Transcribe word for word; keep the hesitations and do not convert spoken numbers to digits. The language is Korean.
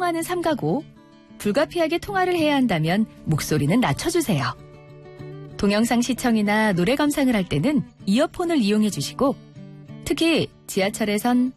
사용하는 삼가고 불가피하게 통화를 해야 한다면 목소리는 낮춰주세요. 동영상 시청이나 노래 감상을 할 때는 이어폰을 이용해 주시고 특히 지하철에선